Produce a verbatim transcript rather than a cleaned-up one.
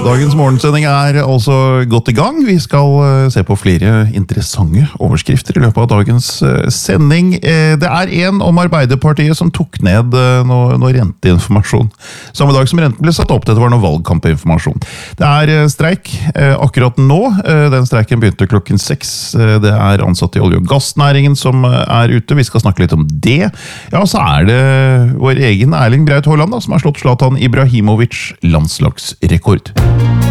Dagens morgensending er altså godt i gang. Vi skal se på flere interessante overskrifter i løpet av dagens sending. Det er en om Arbeiderpartiet som tok ned noe, noe renteinformasjon. Samme dag som renten ble satt opp, dette var noe valgkampinformasjon. Det er streik akkurat nå. Den streiken begynte klokken seks. Det er ansatte i olje- og gassnæringen som er ute. Vi skal snakke litt om det. Ja, så er det vår egen Erling Braut Haaland da, som har slått Zlatan Ibrahimovic landslagsrekord.